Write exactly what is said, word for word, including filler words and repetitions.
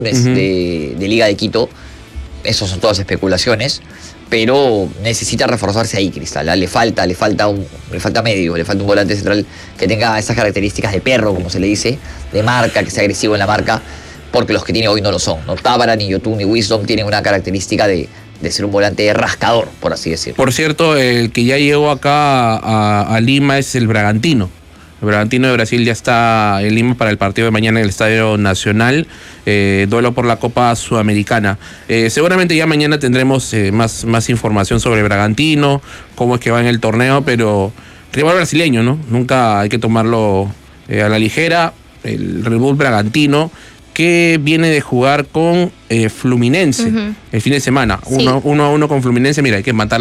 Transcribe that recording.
de, uh-huh. de, de Liga de Quito. Esas son todas especulaciones, pero necesita reforzarse ahí, Cristal. ¿eh? Le falta, le falta un, le falta medio, le falta un volante central que tenga esas características de perro, como se le dice, de marca, que sea agresivo en la marca, porque los que tiene hoy no lo son. No Tábara, ni Yotun, ni Wisdom tienen una característica de, de ser un volante rascador, por así decirlo. Por cierto, el que ya llegó acá a, a Lima es el Bragantino. El Bragantino de Brasil ya está en Lima para el partido de mañana en el Estadio Nacional, eh, duelo por la Copa Sudamericana. Eh, seguramente ya mañana tendremos eh, más, más información sobre Bragantino, cómo es que va en el torneo, pero rival brasileño, ¿no? Nunca hay que tomarlo eh, a la ligera. El Red Bull Bragantino, que viene de jugar con eh, Fluminense uh-huh. el fin de semana, sí. uno, uno a uno con Fluminense. Mira, hay que matar